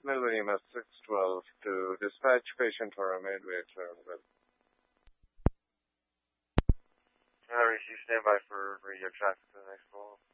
Millennium S612 to dispatch patient for a midway terminal. Harry, you stand by for radio traffic to the next call.